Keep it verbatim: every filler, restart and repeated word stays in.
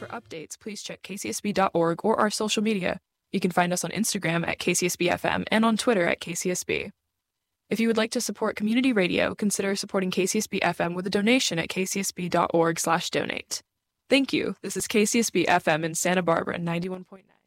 For updates, please check k c s b dot org or our social media. You can find us on Instagram at K C S B F M and on Twitter at K C S B. If you would like to support community radio, consider supporting K C S B F M with a donation at k c s b dot org slash donate. Thank you. This is K C S B F M in Santa Barbara, ninety-one point nine.